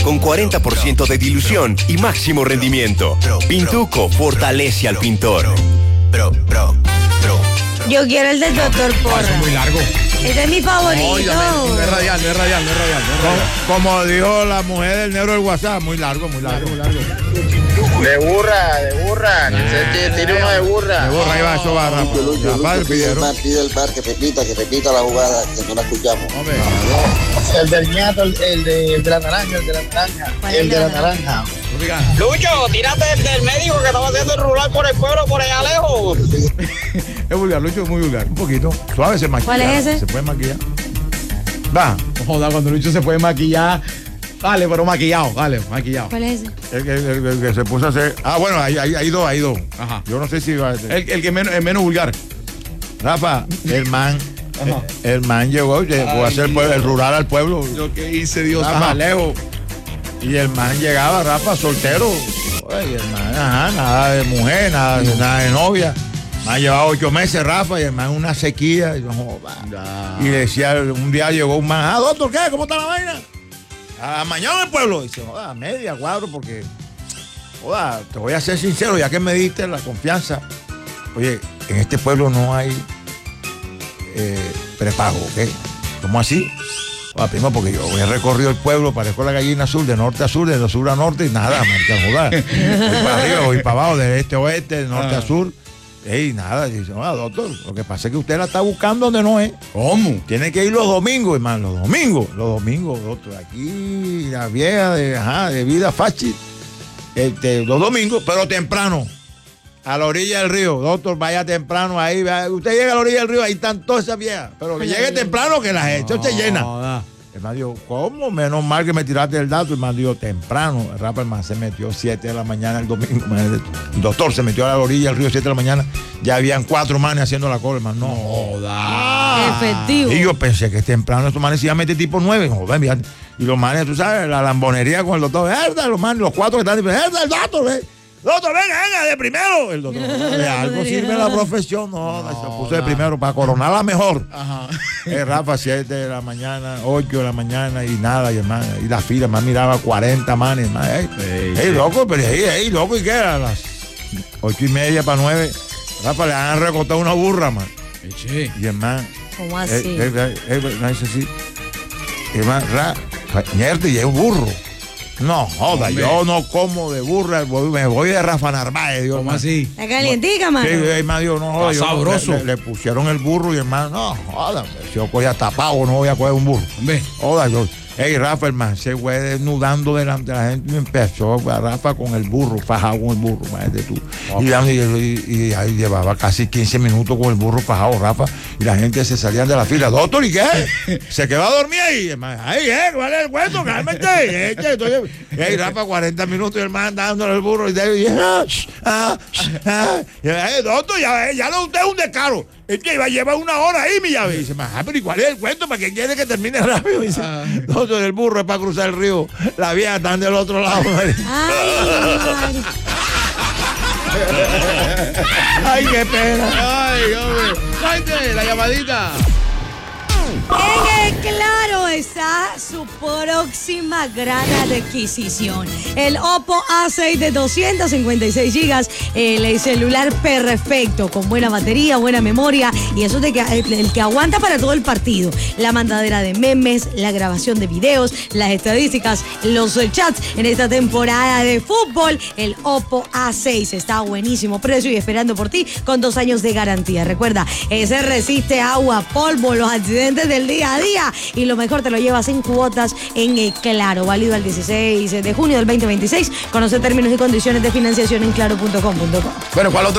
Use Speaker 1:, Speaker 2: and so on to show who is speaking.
Speaker 1: con 40% de dilución y máximo rendimiento. Pintuco fortalece al pintor.
Speaker 2: Yo quiero el del Dr. Porra.
Speaker 3: Es muy largo.
Speaker 2: Ese es mi favorito.
Speaker 3: No es radial.
Speaker 4: Como dijo la mujer del negro del WhatsApp, muy largo.
Speaker 5: De burra, que se tire uno de burra.
Speaker 4: Ahí va, eso va, Rafa.
Speaker 6: Pide el bar que repita la jugada, que no la escuchamos.
Speaker 5: El del ñato, el de la naranja.
Speaker 7: Lucho, tírate el del médico que estaba haciendo el rural por el pueblo, por allá lejos.
Speaker 4: Es vulgar, Lucho, es muy vulgar. Un poquito. Suave, se maquilla.
Speaker 2: ¿Cuál es ese?
Speaker 4: Se puede maquillar. Va.
Speaker 3: Joda, cuando Lucho se puede maquillar. Dale, pero maquillado.
Speaker 2: ¿Cuál es ese?
Speaker 4: El que se puso a hacer. Bueno, hay dos.
Speaker 3: Ajá.
Speaker 4: Yo no sé si va a ser.
Speaker 3: El que es menos vulgar.
Speaker 4: Rafa, el man llegó a hacer el rural al pueblo.
Speaker 3: Lo que hice, Dios.
Speaker 4: Rafa, lejos. Y el man llegaba, Rafa, soltero. Y el man, nada de mujer, nada de novia. Me ha llevado 8 meses, Rafa, y el man una sequía. Y decía, un día llegó un man, doctor, ¿qué? ¿Cómo está la vaina? Mañana en el pueblo. Y dice, media cuadro, porque, te voy a ser sincero, ya que me diste la confianza. Oye, en este pueblo no hay prepago, ¿ok? ¿Cómo así? Primo, porque yo he recorrido el pueblo, parezco la gallina azul, de norte a sur, de sur a norte, y nada, me joder. Voy para arriba, voy para abajo, de este a oeste, de norte a sur. Nada, y dice, doctor, lo que pasa es que usted la está buscando donde no es.
Speaker 3: ¿Cómo?
Speaker 4: Tiene que ir los domingos, hermano, los domingos, doctor. Aquí la vieja de vida fácil, los domingos, pero temprano, a la orilla del río. Doctor, vaya temprano ahí, usted llega a la orilla del río, ahí están todas esas viejas, pero que llegue temprano, que las hechos se llena. El man dijo, ¿cómo? Menos mal que me tiraste el dato. El man dijo, temprano. El Rafa, el man se metió 7 de la mañana el domingo. El doctor se metió a la orilla del río 7 de la mañana. Ya habían 4 manes haciendo la cola, hermano. No joda.
Speaker 2: Efectivo.
Speaker 4: Y yo pensé que temprano estos manes se iban a meter tipo 9. Joder, y los manes, tú sabes, la lambonería con el doctor. Los manes, los 4 que están diciendo, el doctor, doctor, venga, de primero. El doctor, de algo sirve la profesión. Se puso de primero para coronarla mejor.
Speaker 3: Ajá.
Speaker 4: Rafa, 7 de la mañana, 8 de la mañana y nada, y la fila, más miraba 40 manes, loco, pero loco, ¿y qué era? A las 8:30 para 9, Rafa, le han recortado una burra, man. Y el man,
Speaker 2: ¿cómo así?
Speaker 4: Ñerte, y es un burro. No, joda, hombre. Yo no como de burra, me voy de Rafa Narváez, Dios.
Speaker 3: ¿Cómo así?
Speaker 2: Está calientica, mano.
Speaker 4: Dios, no joda.
Speaker 3: Sabroso.
Speaker 4: Le pusieron el burro y el man, no, joda, si yo cogía tapado, no voy a coger un burro.
Speaker 3: Hombre.
Speaker 4: Joda, Rafa, el man se fue desnudando delante de la gente y empezó a Rafa con el burro, fajado con el burro, imagínate tú. Y ahí llevaba casi 15 minutos con el burro fajado, Rafa, y la gente se salía de la fila. Doctor, ¿y qué? Se quedó a dormir ahí. El man, ¿cuál es el cuento? Cálmate. Rafa, 40 minutos y el man dándole el burro. Doctor, ya no, usted es un descaro. Es que iba a llevar 1 hora ahí, mi llave. Y dice, pero ¿y cuál es el cuento? ¿Para qué quiere que termine rápido? Y dice, doctor, el burro es para cruzar el río. La vieja está del otro lado. Ay, qué pena.
Speaker 3: Ay, hombre. Cállate, la llamadita.
Speaker 2: En el Claro está su próxima gran adquisición. El Oppo A6 de 256 GB, el celular perfecto, con buena batería, buena memoria, y eso de que el que aguanta para todo el partido. La mandadera de memes, la grabación de videos, las estadísticas, los chats en esta temporada de fútbol. El Oppo A6 está buenísimo precio y esperando por ti con 2 años de garantía. Recuerda, ese resiste agua, polvo, los accidentes del día a día, y lo mejor te lo llevas en cuotas en Claro, válido al 16 de junio del 2026. Conoce términos y condiciones de financiación en claro.com.co.
Speaker 3: Bueno, ¿cuál otro?